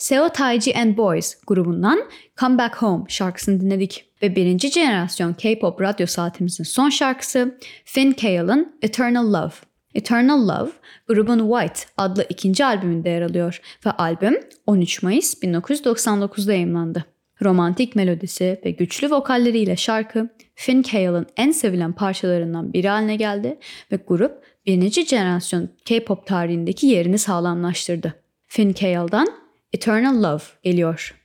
Seo Taiji and Boys grubundan Come Back Home şarkısını dinledik. Ve birinci jenerasyon K-pop radyo saatimizin son şarkısı Finn Cale'ın Eternal Love. Eternal Love, grubun White adlı ikinci albümünde yer alıyor ve albüm 13 Mayıs 1999'da yayımlandı. Romantik melodisi ve güçlü vokalleriyle şarkı Finn Cale'ın en sevilen parçalarından biri haline geldi ve grup birinci jenerasyon K-pop tarihindeki yerini sağlamlaştırdı. Finn Cale'dan Eternal Love geliyor.